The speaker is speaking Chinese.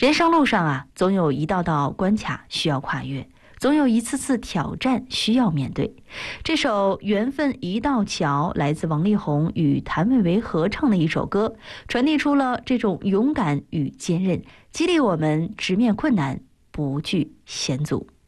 人生路上啊，总有一道道关卡需要跨越，总有一次次挑战需要面对。这首《缘分一道桥》来自王力宏与谭维维合唱的一首歌，传递出了这种勇敢与坚韧，激励我们直面困难，不惧险阻。